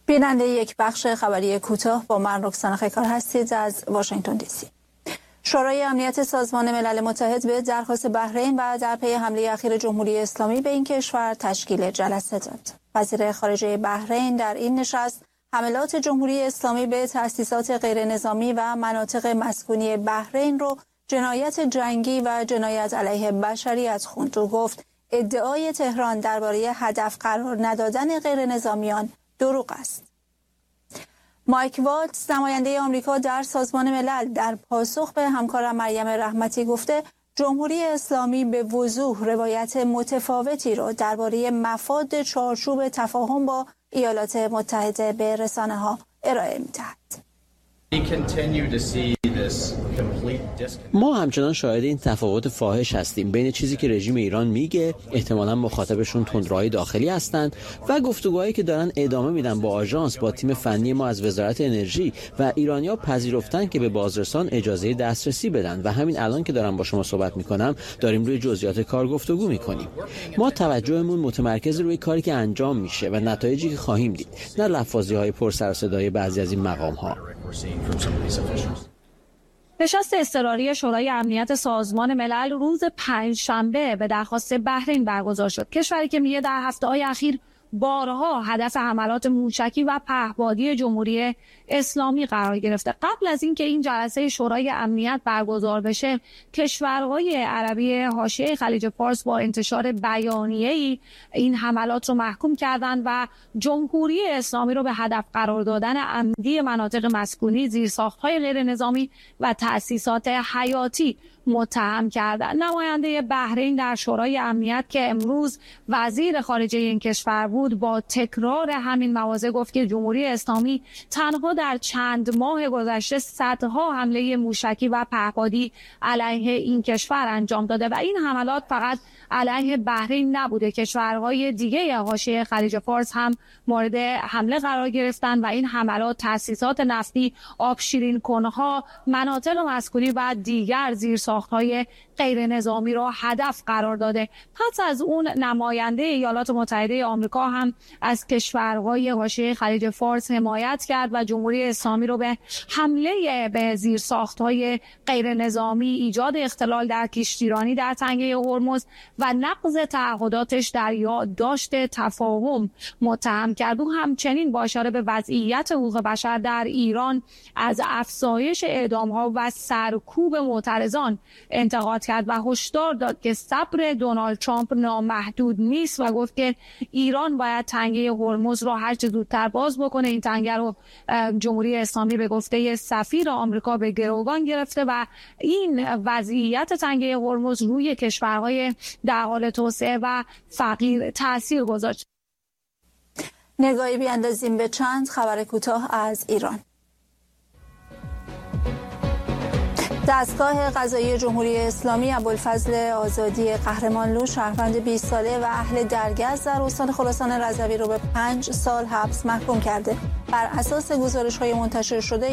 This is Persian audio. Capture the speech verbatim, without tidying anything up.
بیننده یک بخش خبری کوتاه با من رکسانا خیکار هستید از واشنگتن دی سی. شورای امنیت سازمان ملل متحد به درخواست بحرین و در پی حمله اخیر جمهوری اسلامی به این کشور تشکیل جلسه داد. وزیر خارجه بحرین در این نشست حملات جمهوری اسلامی به تأسیسات غیرنظامی و مناطق مسکونی بحرین رو جنایت جنگی و جنایت علیه بشریت خوند و گفت ادعای تهران درباره هدف قرار ندادن غیرنظامیان دروغ است. مایک والتز نماینده آمریکا در سازمان ملل در پاسخ به همکارم مریم رحمتی گفته جمهوری اسلامی به وضوح روایت متفاوتی را درباره مفاد چارچوب تفاهم با ایالات متحده به رسانه‌ها ارائه می‌دهد. ما همچنان شاهد این تفاوت فاحش هستیم بین چیزی که رژیم ایران میگه، احتمالاً مخاطبشون تندروهای داخلی هستند، و گفتگوهایی که دارن ادامه میدن با آژانس، با تیم فنی ما از وزارت انرژی، و ایرانی‌ها پذیرفتن که به بازرسان اجازه دسترسی بدن و همین الان که دارم با شما صحبت میکنم داریم روی جزئیات کار گفتگو میکنیم. ما توجهمون متمرکز روی کاری که انجام میشه و نتایجی که خواهیم دید، نه لفاظی‌های پر سر و صدای بعضی از این مقام‌ها. نشست اضطراری شورای امنیت سازمان ملل روز پنجشنبه به درخواست بحرین برگزار شد. کشوری که میگه در هفته‌های اخیر بارها هدف حملات موشکی و پهپادی جمهوری اسلامی قرار گرفته. قبل از اینکه این جلسه شورای امنیت برگزار بشه، کشورهای عربی حاشیه خلیج فارس با انتشار بیانیه‌ای این حملات رو محکوم کردند و جمهوری اسلامی رو به هدف قرار دادن عمدی مناطق مسکونی، زیرساخت‌های غیر نظامی و تأسیسات حیاتی متهم کردند. نماینده بحرین در شورای امنیت که امروز وزیر خارجه این کشور بود، با تکرار همین مواضع گفت که جمهوری اسلامی تنها در چند ماه گذشته صدها حمله موشکی و پهپادی علیه این کشور انجام داده و این حملات فقط علیه بحرین نبوده. کشورهای دیگه حاشیه خلیج فارس هم مورد حمله قرار گرفتن و این حملات تأسیسات نفتی، آبشیرین کنها، مناطق مسکونی و دیگر زیرساخت‌های غیر نظامی را هدف قرار داده. پس از اون نماینده ایالات متحده آمریکا هم از کشورهای حاشیه خلیج فارس حمایت کرد و جمهوری اسلامی رو به حمله به زیرساخت‌های غیر نظامی، ایجاد اختلال در کشتیرانی در تنگه هرمز و نقض تعهداتش در یادداشت تفاهم متهم کرد. او همچنین با اشاره به وضعیت حقوق بشر در ایران از افزایش اعدام‌ها و سرکوب معترضان انتقاد کرد و هشدار داد که صبر دونالد ترامپ نامحدود نیست و گفت که ایران باید تنگه هرمز را هر چه زودتر باز بکنه. این تنگه رو جمهوری اسلامی به گفته سفیر آمریکا به گروگان گرفته و این وضعیت تنگه هرمز روی کشورهای در حال توسعه و فقیر تأثیر گذاشت. نگاهی بیاندازیم به چند خبر کوتاه از ایران. دستگاه قضایی جمهوری اسلامی ابوالفضل آزادی قهرمانلو، شهروند بیست ساله و اهل درگذر در استان خراسان رضوی رو به پنج سال حبس محکوم کرده. بر اساس گزارش‌های منتشر شده